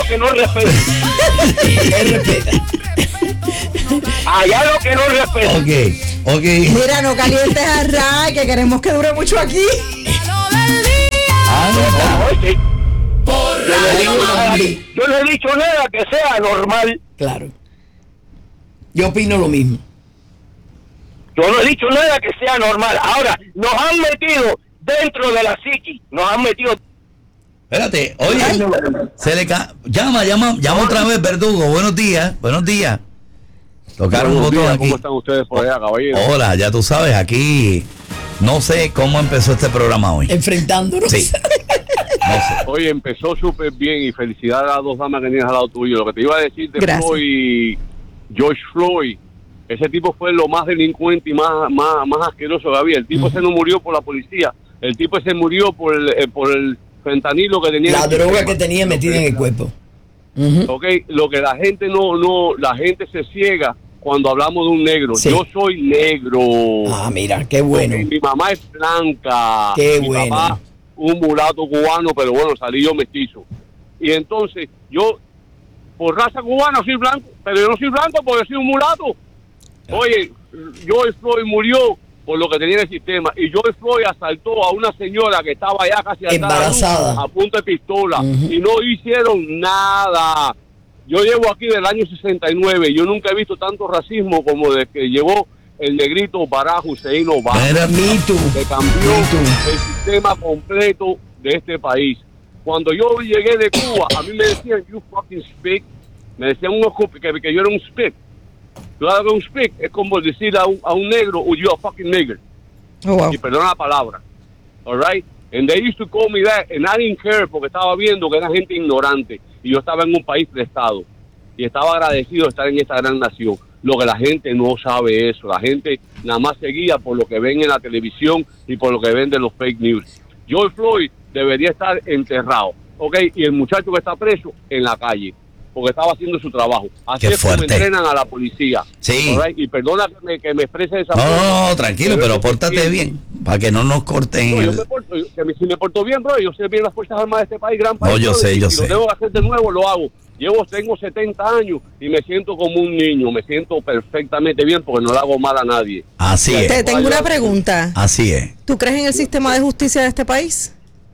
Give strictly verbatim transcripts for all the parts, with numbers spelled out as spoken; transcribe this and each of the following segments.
lo que no respeta. respeta. Allá lo que no respeta. Ok, ok. Mira, no calientes a Ray, que queremos que dure mucho aquí. Ah, No, oye, Por yo no he dicho nada- Radio yo no he dicho nada que sea normal. Claro. Yo opino lo mismo. Yo no he dicho nada que sea normal. Ahora, nos han metido dentro de la psiqui. Nos han metido... Espérate, oye, se le ca... llama, llama, llama otra vez, Verdugo. Buenos días, buenos días. Tocaron un Buenos botón días, aquí. ¿cómo están ustedes por allá, caballero? Hola, ya tú sabes, aquí no sé cómo empezó este programa hoy. Enfrentándonos. Sí. No sé. Oye, empezó súper bien y felicidades a las dos damas que tienes al lado tuyo. Lo que te iba a decir de Gracias. Floyd, George Floyd, ese tipo fue lo más delincuente y más, más, más asqueroso que había. El tipo ese no murió por la policía, el tipo ese murió por el, eh, por el fentanilo que tenía. La en el droga sistema. que tenía metida en el cuerpo. Ujú. Ok, lo que la gente no, no, la gente se ciega cuando hablamos de un negro. Sí. Yo soy negro. Ah, mira, qué bueno. Ok, mi mamá es blanca. Qué mi bueno. papá, un mulato cubano, pero bueno, salí yo mestizo. Y entonces, yo, por raza cubana, soy blanco, pero yo no soy blanco porque soy un mulato. Oye, George Floyd murió por lo que tenía en el sistema. Y George Floyd asaltó a una señora que estaba allá casi atada a la luz, Embarazada. a punta de pistola. Ujú. Y no hicieron nada. Yo llevo aquí del año sesenta y nueve. Yo nunca he visto tanto racismo como desde que llegó el negrito Barack Hussein Obama. Mira, Me too. Que cambió Me too. el sistema completo de este país. Cuando yo llegué de Cuba, a mí me decían, you fucking speak. Me decían unos que, que yo era un speak. Tú sabes que un speak es como decir a un, a un negro, oh, you a fucking nigger. Oh, wow. Y perdona la palabra. All right? And they used to call me that, and I didn't care porque estaba viendo que era gente ignorante. Y yo estaba en un país prestado. Y estaba agradecido de estar en esta gran nación. Lo que la gente no sabe eso. La gente nada más se guía por lo que ven en la televisión y por lo que ven de los fake news. George Floyd debería estar enterrado, ¿ok? Y el muchacho que está preso en la calle, porque estaba haciendo su trabajo. Así Qué es como fuerte. entrenan a la policía. Sí. All right? Y perdona que me, que me exprese de esa no, forma. no, no, tranquilo, pero pórtate bien, para que no nos corten No, yo el... me porto, yo- que me- si me porto bien, bro, yo sé bien las Fuerzas Armadas de este país, gran país. No, yo bro, sé, y yo si sé. lo tengo que hacer de nuevo, lo hago. Llevo, tengo setenta años y me siento como un niño, me siento perfectamente bien porque no le hago mal a nadie. Así Te es, tengo una pregunta. así es. ¿Tú crees en el sistema de justicia de este país?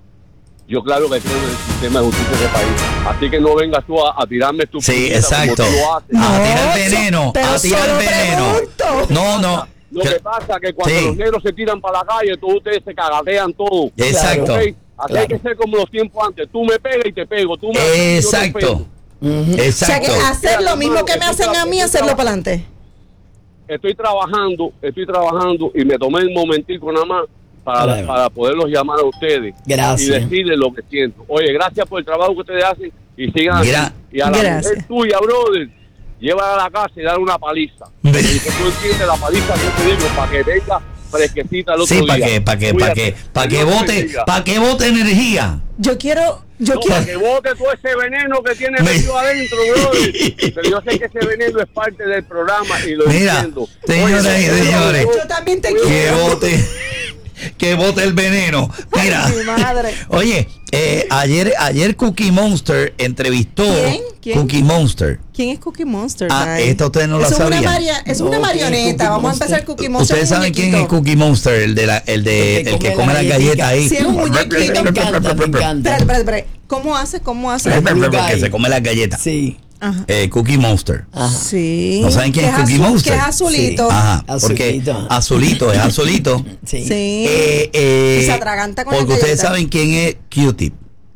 Yo claro que creo en el sistema de justicia de este país. Así que no vengas tú a, a tirarme tu Sí, puñeta exacto. como tú lo haces. A No, tirar so- veneno, pero a tirar solo veneno. pregunto. No, no. Lo que- que pasa es que cuando Sí. los negros se tiran para la calle, todos ustedes se cagatean todo. Exacto. ¿Ok? Así hay que ser como los tiempos antes. Tú me pegas y te pego. Tú me haces y yo te Exacto. pego. Ujú. O sea Exacto. que hacer lo mismo que me hacen a mí, hacerlo para adelante. Estoy trabajando, estoy trabajando y me tomé un momentico nada más para, Claro. para poderlos llamar a ustedes Gracias. y decirles lo que siento. Oye, gracias por el trabajo que ustedes hacen y sigan así. Gra- Y a la Gracias. mujer tuya, brother, llévala a la casa y dale una paliza. Ve- Y que tú entiendes la paliza que yo te digo para que venga fresquecita el otro Sí, día. para que, para que, para que, Cuídate. para que Dios te bote, bendiga. para que bote energía. Yo quiero, yo No, quiero. para que bote todo ese veneno que tiene Me- metido adentro, brother. Pero yo sé que ese veneno es parte del programa y lo Mira, entiendo. señoras y Oye, señores, Yo también te Cuídate. que quiero. bote, que bote el veneno. Mira, Ay, mi madre. oye, eh, ayer, ayer Cookie Monster entrevistó ¿Quién? ¿Quién? Cookie Monster. ¿Quién es Cookie Monster? Ah, Ray? esto ustedes no lo Eso es una sabían. maria- es No, una ¿quién es marioneta. Cookie Vamos a Monster? empezar Cookie Monster. Ustedes un saben quién es muñequito. Cookie Monster, el de la, el de, El que el que come come la las galletica. galletas ahí. Sí, es un muñequito. Me encanta, me Espérate, encanta. espérate, espérate. ¿Cómo hace? ¿Cómo hace? Es blue Que guy. se come las galletas. Sí. Ajá. Eh, Cookie Monster. Ajá. Sí. ¿No saben quién Que es Cookie azul- Monster? Que es azulito. Sí. Ajá, porque Azulito. azulito es azulito. Sí. Sí. Eh, eh, Y se atraganta con porque la ustedes galleta. saben quién es Q-Tip.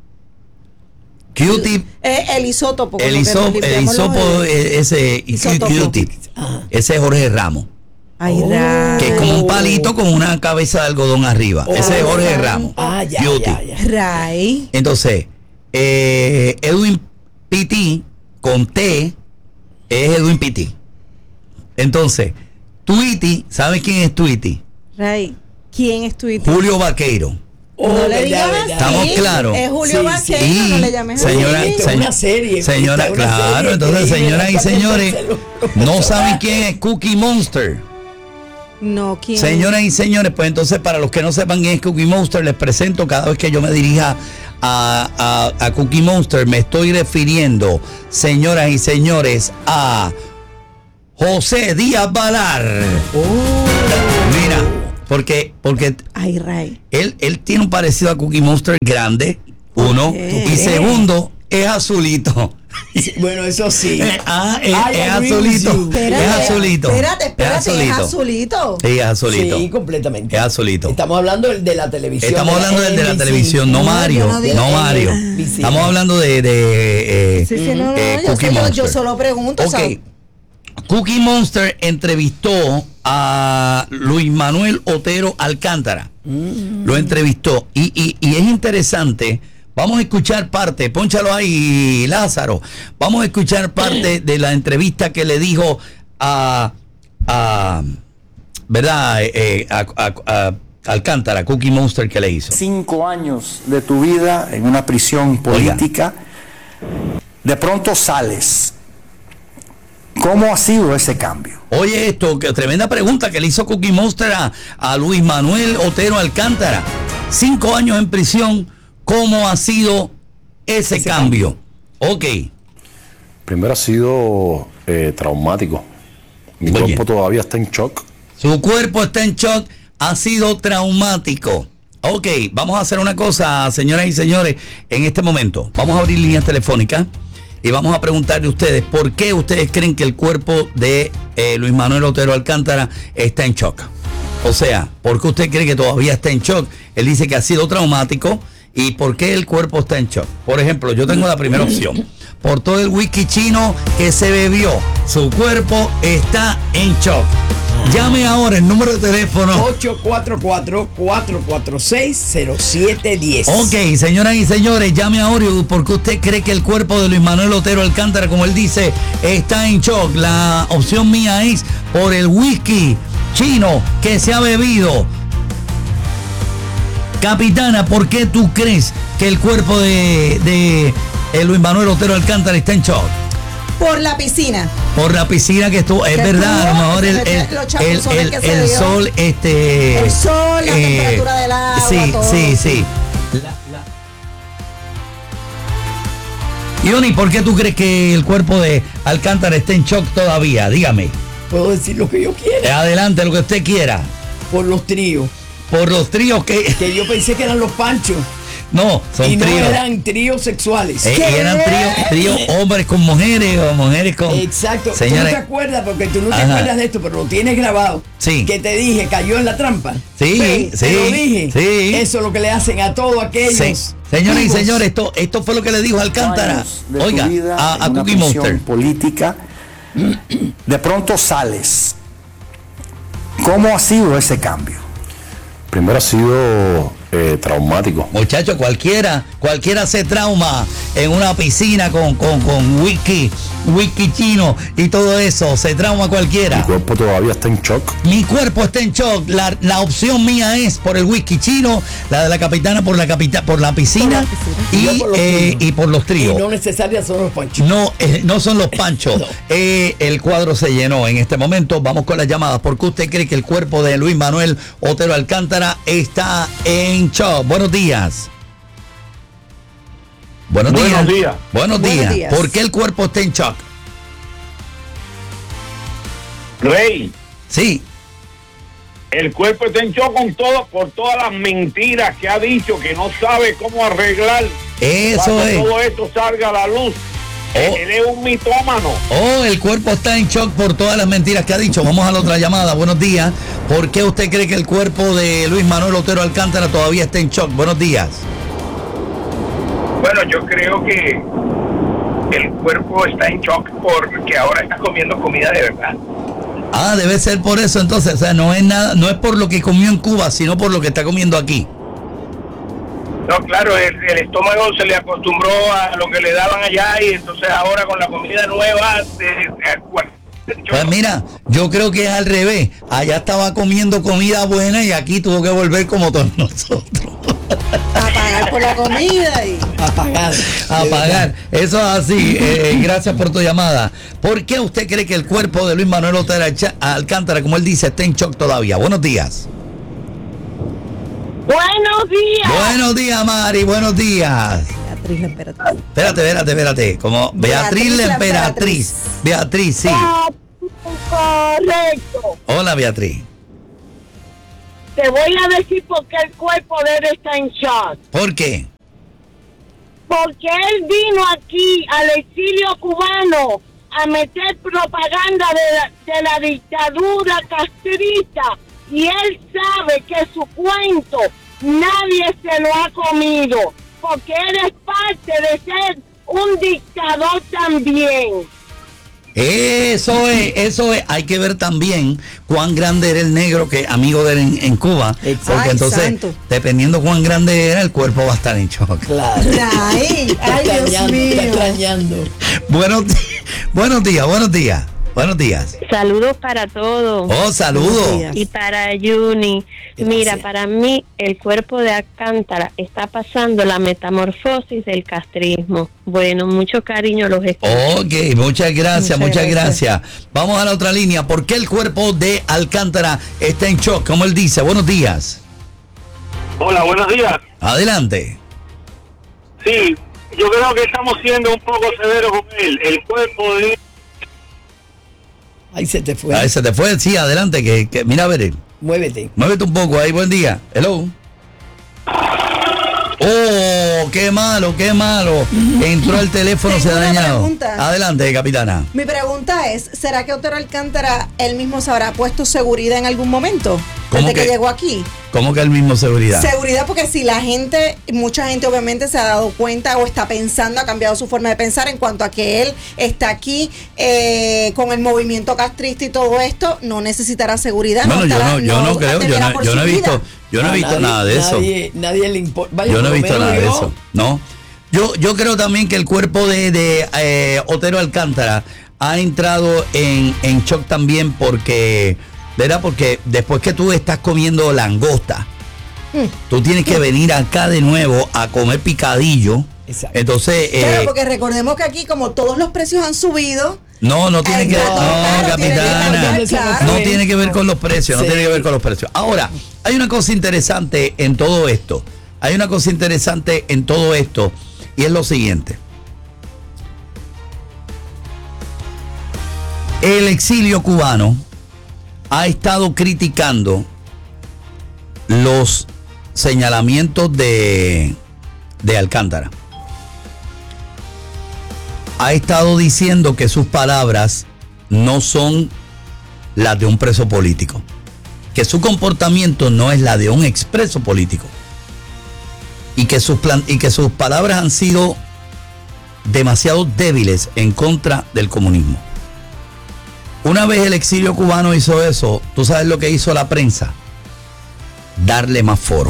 Q-Tip, Eh, el isótopo. con el, lo que iso- nos el limpiamos los isopo, oídos. eh, ese Isótopo. Q-Tip, Ajá. ese es Jorge Ramos, Ay, Oh. Ray. que es como un palito con una cabeza de algodón arriba. Oh. Ese es Jorge Ramos. Ah, ya, Q-Tip. ya, ya. Ray. Entonces, eh, Edwin Pitti con T es Edwin Pitti. Entonces, Tweety, ¿sabe quién es Tweety? Ray. ¿Quién es tu hijo? Julio Vaqueiro. Oh, No le verdad, digas verdad. así. ¿Estamos claros? Es Julio Sí, Vaqueiro, sí. no le llames Señora, así. Esta es se- una serie. Señora, esta es una claro, serie entonces increíble, señoras y no señores, puedo no saben quién es Cookie Monster. No, ¿quién? Señoras y señores, pues entonces para los que no sepan quién es Cookie Monster, les presento cada vez que yo me dirija a, a, a Cookie Monster, me estoy refiriendo, señoras y señores, a José Díaz Balar. Oh. Mira, porque, porque Ay, Ray. él, él tiene un parecido a Cookie Monster grande, uno, Ok. y segundo, es azulito. Sí, bueno, eso sí. Ah, es, I es agree with azulito. you. Espérate, Es azulito. Espérate, espérate, Es azulito. es azulito. Sí, es azulito. Sí, completamente. Es azulito. Estamos hablando del de la televisión. Estamos hablando del de la N B C. televisión, no No, Mario, yo no dije- no Mario. N B C. Estamos hablando de, de eh, Sí, sí, no, no, eh, yo, Cookie sé, yo- Monster. yo solo pregunto. Ok. o sea, Cookie Monster entrevistó a Luis Manuel Otero Alcántara. Lo entrevistó. Y, y, y es interesante. Vamos a escuchar parte. Pónchalo ahí, Lázaro. Vamos a escuchar parte de la entrevista que le dijo a. a ¿Verdad? Eh, a, a- a Alcántara, Cookie Monster, que le hizo. Cinco años de tu vida en una prisión política, de pronto sales. ¿Cómo ha sido ese cambio? Oye, esto, que tremenda pregunta que le hizo Cookie Monster a, a Luis Manuel Otero Alcántara. Cinco años en prisión, ¿cómo ha sido ese, Ese cambio? Ok. Primero ha sido eh, traumático. Mi Oye. cuerpo todavía está en shock. Su cuerpo está en shock, ha sido traumático. Ok, vamos a hacer una cosa, señoras y señores, en este momento. Vamos a abrir líneas telefónicas y vamos a preguntarle a ustedes por qué ustedes creen que el cuerpo de eh, Luis Manuel Otero Alcántara está en shock. O sea, ¿por qué usted cree que todavía está en shock? Él dice que ha sido traumático. ¿Y por qué el cuerpo está en shock? Por ejemplo, yo tengo la primera opción. Por todo el whisky chino que se bebió, su cuerpo está en shock. Llame ahora el número de teléfono. ocho cuatro cuatro, cuatro cuatro seis, cero siete uno cero. Ok, señoras y señores, llame ahora porque usted cree que el cuerpo de Luis Manuel Otero Alcántara, como él dice, está en shock. La opción mía es por el whisky chino que se ha bebido. Capitana, ¿por qué tú crees que el cuerpo de, de eh, Luis Manuel Otero Alcántara está en shock? por la piscina. Por la piscina que estuvo, es Que verdad, a lo estuvo, mejor el, los el, el, chapuzones el- que se el dio. sol, este... El sol, la temperatura del agua, Sí, todo. sí, sí. Ioni, ¿por qué tú crees que el cuerpo de Alcántara está en shock todavía? Dígame. Puedo decir lo que yo Eh, quiera. Adelante, lo que usted quiera. Por los tríos. Por los tríos que... Que yo pensé que eran los panchos. No, son Y no tríos. eran tríos sexuales. Eh, y eran tríos, tríos hombres con mujeres o mujeres con... Exacto. Tú Señores, no te acuerdas, porque tú no te Ajá. acuerdas de esto, pero lo tienes grabado. Sí. Que te dije, cayó en la trampa. Sí, Ve, sí, te lo dije. sí. Eso es lo que le hacen a todos aquellos. Sí. Señoras y vivos. señores, esto, esto fue lo que le dijo Alcántara. Años de tu Oiga, vida a, a en una Cookie prisión Monster. política, de pronto sales. ¿Cómo ha sido ese cambio? Primero ha sido eh, traumático. Muchachos, cualquiera, cualquiera se trauma en una piscina con, con, con whisky, whisky chino y todo eso. Se trauma Mi cualquiera. cuerpo todavía está en shock. Mi cuerpo está en shock. La, la opción mía es por el whisky chino, la de la capitana por la capita, por la piscina, Y y, yo por los eh, tríos. y por los Y tríos. no necesariamente son los panchos. No, eh, no son los panchos. No. Eh, el cuadro se llenó en este momento. Vamos con las llamadas. ¿Por qué usted cree que el cuerpo de Luis Manuel Otero Alcántara está en shock? Buenos días. Buenos, Buenos días. días. Buenos Buenos días. días. ¿Por qué el cuerpo está en shock? Rey, Sí. el cuerpo está en shock con todo, por todas las mentiras que ha dicho, que no sabe cómo arreglar. Eso Cuando es. todo esto salga a la luz. Oh. Él es un mitómano. Oh, el cuerpo está en shock por todas las mentiras que ha dicho. Vamos a la otra llamada. Buenos días. ¿Por qué usted cree que el cuerpo de Luis Manuel Otero Alcántara todavía está en shock? Buenos días. Bueno, yo creo que el cuerpo está en shock porque ahora está comiendo comida de verdad. Ah, debe ser por eso entonces. O sea, no es nada, no es por lo que comió en Cuba, sino por lo que está comiendo aquí. No, claro, el, el estómago se le acostumbró a lo que le daban allá y entonces ahora con la comida nueva... De, de- bueno, Pues mira, yo creo que es al revés. Allá estaba comiendo comida buena y aquí tuvo que volver como todos nosotros. A pagar por la comida y... A pagar. A de pagar. verdad. Eso es así. Eh, gracias por tu llamada. ¿Por qué usted cree que el cuerpo de Luis Manuel Otero Alcántara, como él dice, está en shock todavía? Buenos días. Buenos días. Buenos días, Mari. Buenos días. Beatriz la emperatriz. Espérate, espérate, espérate. Como Beatriz, Beatriz la la emperatriz. Beatriz, sí. Correcto. Hola, Beatriz. Te voy a decir por qué el cuerpo de él está en shock. ¿Por qué? Porque él vino aquí al exilio cubano a meter propaganda de la, de la dictadura castrista y él sabe que su cuento nadie se lo ha comido porque él es parte de ser un dictador también. Eso es, eso es. Hay que ver también cuán grande era el negro que amigo de él en, en Cuba. Exacto. Porque Ay, entonces, santo. dependiendo cuán grande era, el cuerpo va a estar en shock. Claro. Ay, Está ay, Dios extrañando, mío. está extrañando. Buenos, di- buenos días, buenos días. Buenos días. Saludos para todos. Oh, saludos. Y para Juni, Gracias. mira, para mí el cuerpo de Alcántara está pasando la metamorfosis del castrismo. Bueno, mucho cariño los escucho. Ok, muchas gracias, muchas, Muchas gracias. Vamos a la otra línea. ¿Por qué el cuerpo de Alcántara está en shock? Como él dice. Buenos días. Hola, buenos días. Adelante. Sí, yo creo que estamos siendo un poco severos con él. El cuerpo de... Ahí se te fue. Ahí se te fue. Sí, adelante. Que, que mira, a ver. Muévete. Muévete un poco ahí. Buen día. Hello. Oh, qué malo, qué malo. Entró el teléfono, se ha Tengo una dañado. pregunta. Adelante, capitana. Mi pregunta es, ¿será que Otero Alcántara él mismo se habrá puesto seguridad en algún momento? ¿Cómo Desde que que? llegó aquí. ¿Cómo que el mismo seguridad? Seguridad porque si la gente, mucha gente obviamente se ha dado cuenta o está pensando, ha cambiado su forma de pensar en cuanto a que él está aquí eh, con el movimiento castrista y todo esto, no necesitará seguridad. Bueno, yo estará- no, yo no creo, yo temerá no, por yo su no he vida. visto, yo no he visto nadie, nada de eso. Nadie, nadie le importa. Yo no he visto nada de eso, no. Yo, yo creo también que el cuerpo de, de eh, Otero Alcántara ha entrado en, en shock también porque, ¿verdad? Porque después que tú estás comiendo langosta, tú tienes que venir acá de nuevo a comer picadillo. Exacto. Entonces, eh, Claro, porque recordemos que aquí como todos los precios han subido, no, no tiene Ay, que, claro, no, claro, tiene que capitana, ver, claro. no tiene que ver con los precios, no Sí. tiene que ver con los precios. Ahora, hay una cosa interesante en todo esto, hay una cosa interesante en todo esto, y es lo siguiente. El exilio cubano ha estado criticando los señalamientos de, de Alcántara. Ha estado diciendo que sus palabras no son las de un preso político, que su comportamiento no es la de un expreso político y que sus plan- y que sus palabras han sido demasiado débiles en contra del comunismo. Una vez el exilio cubano hizo eso, ¿tú sabes lo que hizo la prensa? Darle más foro.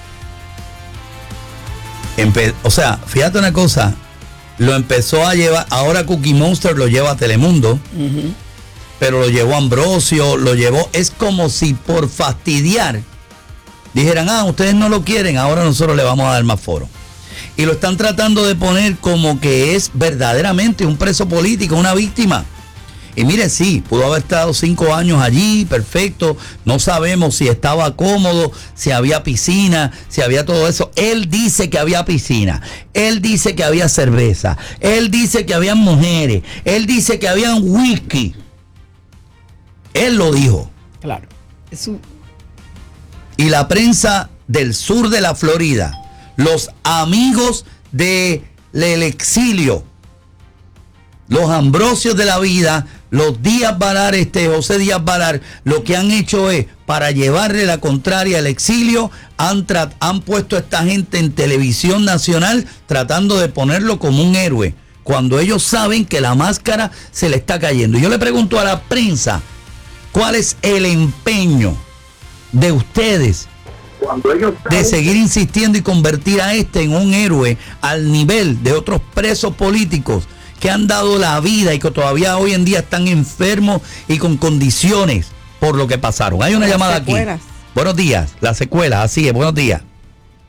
Empe- o sea, fíjate una cosa, lo empezó a llevar, ahora Cookie Monster lo lleva a Telemundo, pero lo llevó Ambrosio, lo llevó, es como si por fastidiar dijeran, ah, ustedes no lo quieren, ahora nosotros le vamos a dar más foro. Y lo están tratando de poner como que es verdaderamente un preso político, una víctima. Y mire, sí, pudo haber estado cinco años allí, perfecto. No sabemos si estaba cómodo, si había piscina, si había todo eso. Él dice que había piscina, él dice que había cerveza, él dice que había mujeres, él dice que había whisky. Él lo dijo. Claro. Es un- Y la prensa del sur de la Florida, los amigos del exilio, los Ambrosios de la vida, los Díaz Balar, este José Díaz Balar, lo que han hecho es, para llevarle la contraria al exilio, han, trat- han puesto a esta gente en televisión nacional tratando de ponerlo como un héroe, cuando ellos saben que la máscara se le está cayendo. Y yo le pregunto a la prensa, ¿cuál es el empeño de ustedes de seguir insistiendo y convertir a este en un héroe al nivel de otros presos políticos que han dado la vida y que todavía hoy en día están enfermos y con condiciones por lo que pasaron? Hay una Las llamada secuelas. aquí. Buenos días, la secuela, así es, buenos días.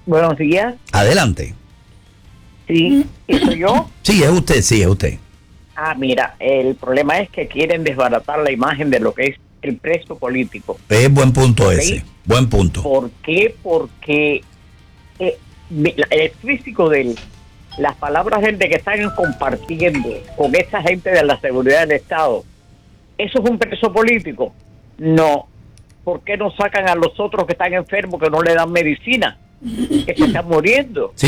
Buenos días. Adelante. Sí, ¿soy yo? Sí, es usted, sí, es usted. Ah, mira, el problema es que quieren desbaratar la imagen de lo que es el preso político. Es buen punto ¿Ok? ese, buen punto. ¿Por qué? Porque eh, el físico de él, las palabras de él de que están compartiendo con esa gente de la seguridad del Estado, ¿eso es un preso político? No. ¿Por qué no sacan a los otros que están enfermos, que no le dan medicina, que se están muriendo? Sí,